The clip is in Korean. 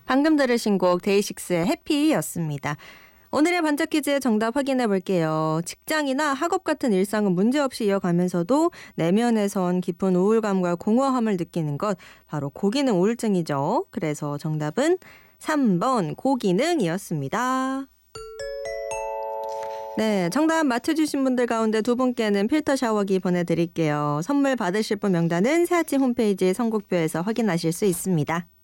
방금 들으신 곡 데이식스의 해피였습니다. 오늘의 반짝 퀴즈의 정답 확인해 볼게요. 직장이나 학업 같은 일상은 문제없이 이어가면서도 내면에선 깊은 우울감과 공허함을 느끼는 것, 바로 고기능 우울증이죠. 그래서 정답은 3번 고기능이었습니다. 네, 정답 맞춰주신 분들 가운데 두 분께는 필터 샤워기 보내드릴게요. 선물 받으실 분 명단은 새아침 홈페이지 선곡표에서 확인하실 수 있습니다.